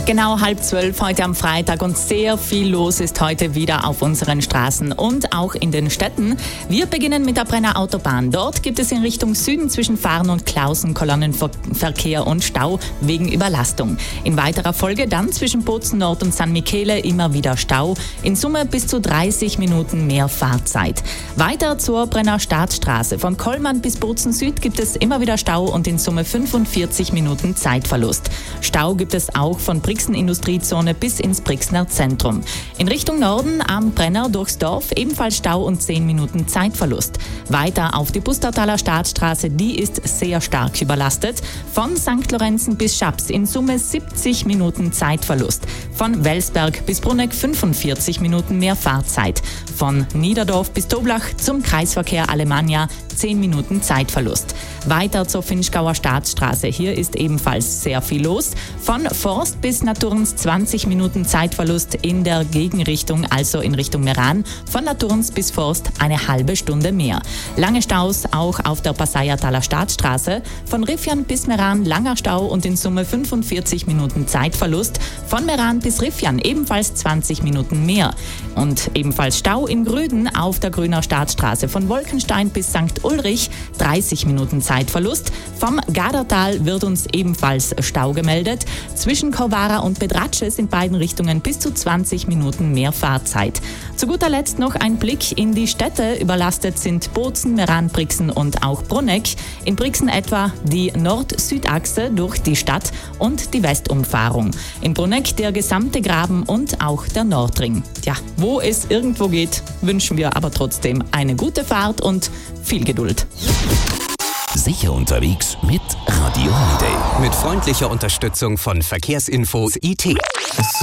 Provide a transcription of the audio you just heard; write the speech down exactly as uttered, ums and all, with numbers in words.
Genau halb zwölf heute am Freitag und sehr viel los ist heute wieder auf unseren Straßen und auch in den Städten. Wir beginnen mit der Brenner Autobahn. Dort gibt es in Richtung Süden zwischen Fahren und Klausen Kolonnenverkehr und Stau wegen Überlastung. In weiterer Folge dann zwischen Bozen Nord und San Michele immer wieder Stau. In Summe bis zu dreißig Minuten mehr Fahrzeit. Weiter zur Brenner Staatsstraße. Von Kollmann bis Bozen Süd gibt es immer wieder Stau und in Summe fünfundvierzig Minuten Zeitverlust. Stau gibt es auch von Brixen Industriezone bis ins Brixner Zentrum. In Richtung Norden am Brenner durchs Dorf ebenfalls Stau und zehn Minuten Zeitverlust. Weiter auf die Pustertaler Staatsstraße, die ist sehr stark überlastet. Von Sankt Lorenzen bis Schaps in Summe siebzig Minuten Zeitverlust. Von Welsberg bis Bruneck fünfundvierzig Minuten mehr Fahrzeit. Von Niederdorf bis Toblach zum Kreisverkehr Alemannia zehn Minuten Zeitverlust. Weiter zur Finchgauer Staatsstraße. Hier ist ebenfalls sehr viel los. Von Forst bis Naturns zwanzig Minuten Zeitverlust in der Gegenrichtung, also in Richtung Meran. Von Naturns bis Forst eine halbe Stunde mehr. Lange Staus auch auf der Passaiataler Staatsstraße. Von Riffian bis Meran langer Stau und in Summe fünfundvierzig Minuten Zeitverlust. Von Meran bis Riffian ebenfalls zwanzig Minuten mehr. Und ebenfalls Stau in Grüden auf der Grüner Staatsstraße. Von Wolkenstein bis Sankt Ulrich dreißig Minuten Zeitverlust. Vom Gadertal wird uns ebenfalls Stau gemeldet. Zwischen Corvara und Bedratsches in beiden Richtungen bis zu zwanzig Minuten mehr Fahrzeit. Zu guter Letzt noch ein Blick in die Städte. Überlastet sind Bozen, Meran, Brixen und auch Bruneck. In Brixen etwa die Nord-Süd-Achse durch die Stadt und die Westumfahrung. In Bruneck der gesamte Graben und auch der Nordring. Ja, wo es irgendwo geht, wünschen wir aber trotzdem eine gute Fahrt und viel Geduld. Sicher unterwegs mit Radio Holiday. Mit freundlicher Unterstützung von Verkehrsinfos I T.